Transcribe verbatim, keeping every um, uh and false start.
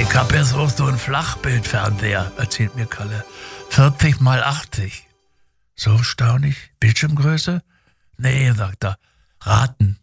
Ich hab ja so, so einen Flachbildfernseher, erzählt mir Kalle. vierzig mal achtzig. So staunlich. Bildschirmgröße? Nee, sagt er. Raten.